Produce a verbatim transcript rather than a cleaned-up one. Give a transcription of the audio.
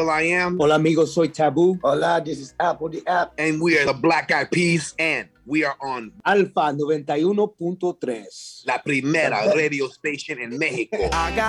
Will I Am. Hola amigos, soy Taboo. Hola, this is Apple the App. And we are the Black Eyed Peas. And we are on Alfa noventa y uno punto tres. La Primera Radio Station in Mexico.